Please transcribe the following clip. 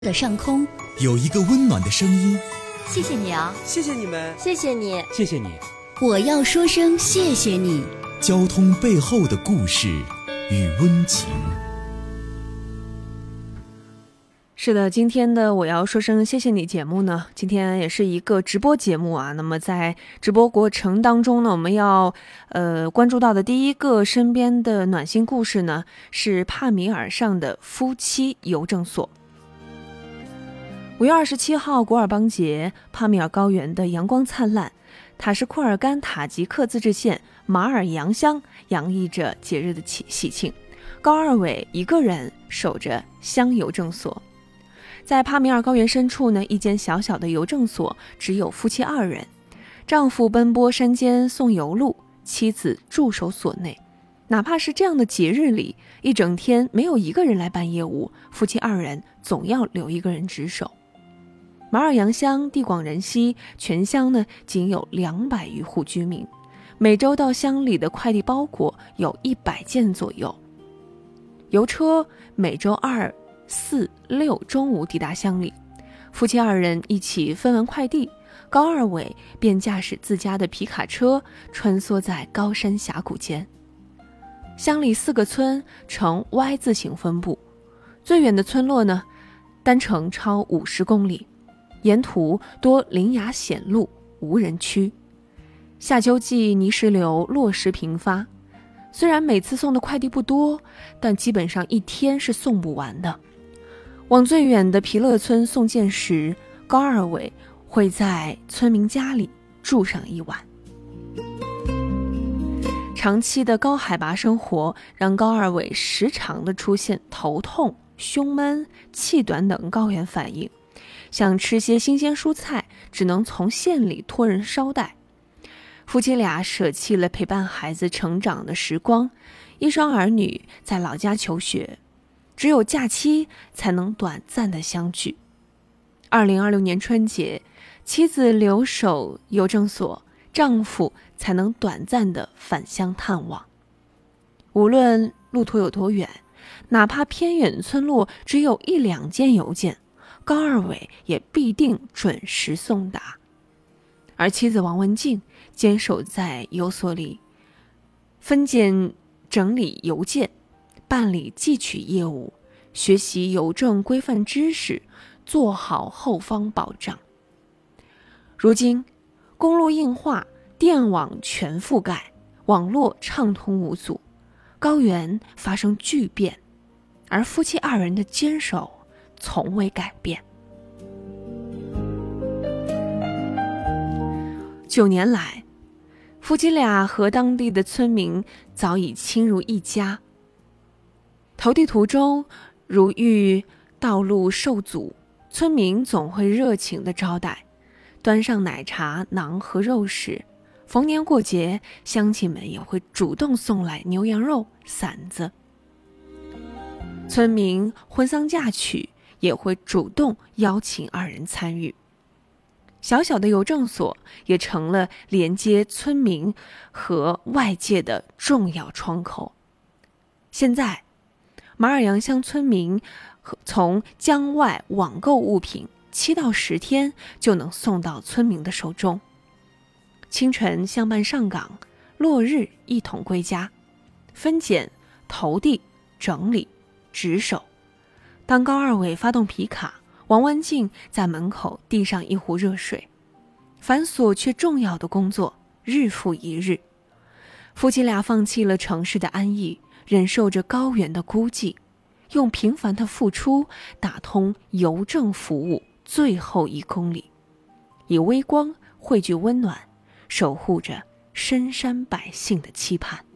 的上空有一个温暖的声音。 谢谢你啊， 谢谢你们， 谢谢你， 谢谢你。 我要说声谢谢你。 交通背后的故事与温情。 是的，今天的我要说声谢谢你节目呢，今天也是一个直播节目啊。那么在直播过程当中呢，我们要关注到的第一个身边的暖心故事呢，是帕米尔上的夫妻邮政所。5月27号古尔邦节，帕米尔高原的阳光灿烂，塔什库尔干塔吉克自治县马尔洋乡洋溢着节日的喜庆。高二伟一个人守着乡邮政所。在帕米尔高原深处呢，一间小小的邮政所，只有夫妻2人，丈夫奔波山间送邮路，妻子驻守所内。哪怕是这样的节日里，一整天没有一个人来办业务，夫妻2人总要留一个人值守。马尔洋乡地广人稀，全乡呢仅有200余户居民，每周到乡里的快递包裹有100件左右。邮车每周2、4、6中午抵达乡里，夫妻2人一起分完快递，高二伟便驾驶自家的皮卡车穿梭在高山峡谷间。乡里4个村呈 Y 字形分布，最远的村落呢，单程超50公里。沿途多林崖险路，无人区。夏秋季泥石流落石频发，虽然每次送的快递不多，但基本上一天是送不完的。往最远的皮勒村送件时，高二伟会在村民家里住上1晚。长期的高海拔生活让高二伟时常的出现头痛、胸闷、气短等高原反应，想吃些新鲜蔬菜，只能从县里托人捎带。夫妻俩舍弃了陪伴孩子成长的时光，一双儿女在老家求学，只有假期才能短暂的相聚。2026年春节，妻子留守邮政所，丈夫才能短暂的返乡探望。无论路途有多远，哪怕偏远村落只有1-2件邮件，高二伟也必定准时送达。而妻子王文静坚守在邮所里，分拣整理邮件，办理寄取业务，学习邮政规范知识，做好后方保障。如今公路硬化，电网全覆盖，网络畅通无阻，高原发生巨变，而夫妻2人的坚守从未改变。9年来，夫妻俩和当地的村民早已亲如一家。投递途中，如遇道路受阻，村民总会热情地招待，端上奶茶、馕和肉食。逢年过节，乡亲们也会主动送来牛羊肉、馓子。村民婚丧嫁娶也会主动邀请2人参与。小小的邮政所也成了连接村民和外界的重要窗口。现在，马尔洋乡村民从疆外网购物品7到10天就能送到村民的手中。清晨相伴上岗，落日一同归家，分拣、投递、整理、值守。当高二伟发动皮卡，王文静在门口递上1壶热水，繁琐却重要的工作日复一日。夫妻俩放弃了城市的安逸，忍受着高原的孤寂，用平凡的付出打通邮政服务最后1公里，以微光汇聚温暖，守护着深山百姓的期盼。